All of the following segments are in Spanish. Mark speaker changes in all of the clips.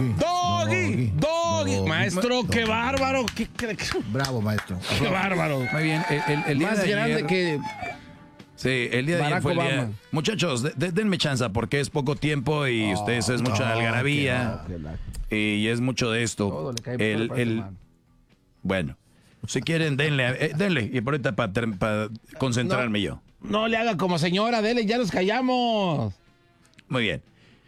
Speaker 1: Doggy. Maestro, qué bárbaro.
Speaker 2: Bravo, maestro.
Speaker 1: Qué bárbaro.
Speaker 3: Muy bien, el día
Speaker 1: Más
Speaker 3: de
Speaker 1: grande
Speaker 3: ayer,
Speaker 1: que
Speaker 3: sí, el día de ayer
Speaker 1: Barack
Speaker 3: fue el día.
Speaker 1: Obama.
Speaker 3: Muchachos, denme chance porque es poco tiempo y ustedes es mucha algarabía y es mucho de esto.
Speaker 1: Todo le cae por la mano.
Speaker 3: Bueno, si quieren, denle. Y por ahorita para concentrarme yo.
Speaker 1: No le haga como señora, dele, ya nos callamos.
Speaker 3: Muy bien.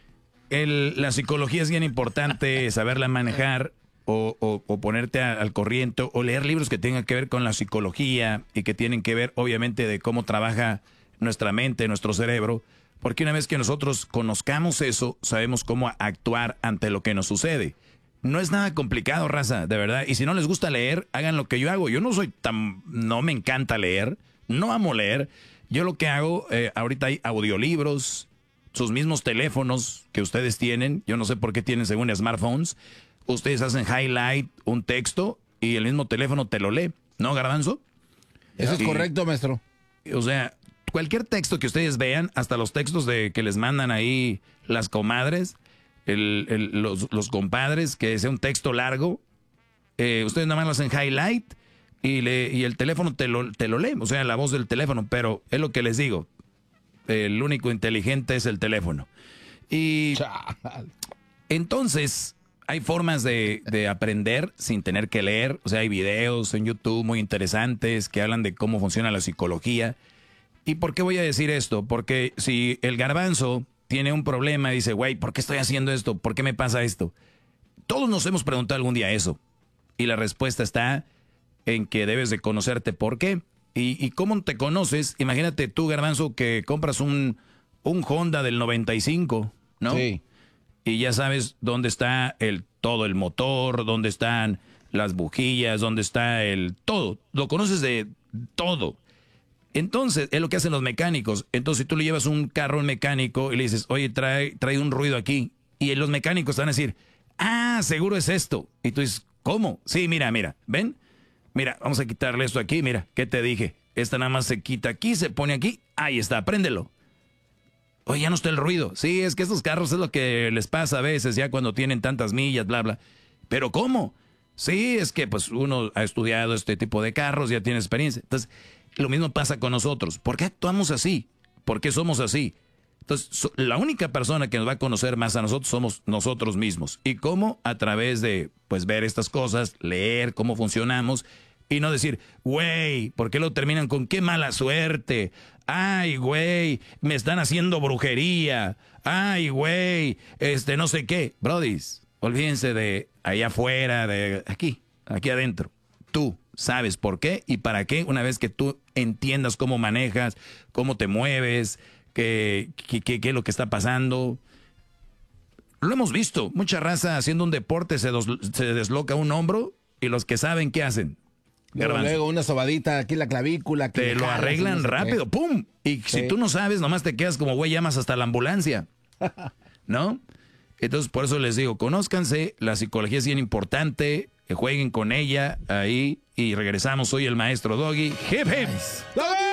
Speaker 3: La psicología es bien importante, saberla manejar o ponerte al corriente o leer libros que tengan que ver con la psicología y que tienen que ver obviamente de cómo trabaja nuestra mente, nuestro cerebro, porque una vez que nosotros conozcamos eso, sabemos cómo actuar ante lo que nos sucede. No es nada complicado, raza, de verdad. Y si no les gusta leer, hagan lo que yo hago. Yo no me encanta leer, no amo leer. Yo lo que hago, ahorita hay audiolibros, sus mismos teléfonos que ustedes tienen, yo no sé por qué tienen según smartphones, ustedes hacen highlight un texto y el mismo teléfono te lo lee, ¿no, Garbanzo?
Speaker 1: Eso es correcto, maestro.
Speaker 3: O sea, cualquier texto que ustedes vean, hasta los textos que les mandan ahí las comadres, los compadres, que sea un texto largo, ustedes nada más lo hacen highlight y el teléfono te lo lee, o sea, la voz del teléfono, pero es lo que les digo. El único inteligente es el teléfono. Y entonces hay formas de aprender sin tener que leer. O sea, hay videos en YouTube muy interesantes que hablan de cómo funciona la psicología. ¿Y por qué voy a decir esto? Porque si el Garbanzo tiene un problema y dice, güey, ¿por qué estoy haciendo esto? ¿Por qué me pasa esto? Todos nos hemos preguntado algún día eso. Y la respuesta está en que debes de conocerte por qué. ¿Y cómo te conoces? Imagínate tú, Garbanzo, que compras un Honda del 95, ¿no?
Speaker 1: Sí.
Speaker 3: Y ya sabes dónde está todo el motor, dónde están las bujías, dónde está todo. Lo conoces de todo. Entonces, es lo que hacen los mecánicos. Entonces, si tú le llevas un carro a un mecánico y le dices, oye, trae un ruido aquí. Y los mecánicos te van a decir, seguro es esto. Y tú dices, ¿cómo? Sí, mira, ¿ven? Mira, vamos a quitarle esto aquí, mira, ¿qué te dije? Esta nada más se quita aquí, se pone aquí, ahí está, préndelo. Oye, ya no está el ruido. Sí, es que estos carros es lo que les pasa a veces, ya cuando tienen tantas millas, bla, bla. ¿Pero cómo? Sí, es que pues uno ha estudiado este tipo de carros, ya tiene experiencia. Entonces, lo mismo pasa con nosotros. ¿Por qué actuamos así? ¿Por qué somos así? Entonces, la única persona que nos va a conocer más a nosotros somos nosotros mismos. ¿Y cómo? A través de, pues, ver estas cosas, leer cómo funcionamos y no decir, güey, ¿por qué lo terminan con qué mala suerte? Ay, güey, me están haciendo brujería. Ay, güey, no sé qué. Brodis, olvídense de allá afuera, de aquí adentro. Tú sabes por qué y para qué una vez que tú entiendas cómo manejas, cómo te mueves, qué es lo que está pasando. Lo hemos visto, mucha raza haciendo un deporte se desloca un hombro y los que saben, ¿qué hacen?
Speaker 1: Luego una sobadita aquí en la clavícula.
Speaker 3: Te lo arreglan rápido, ¡pum! Y si tú no sabes, nomás te quedas como güey, llamas hasta la ambulancia, ¿no? Entonces, por eso les digo, conózcanse, la psicología es bien importante, jueguen con ella ahí y regresamos. Soy el maestro Doggy. ¡Hip, hip!
Speaker 1: ¡Doggy!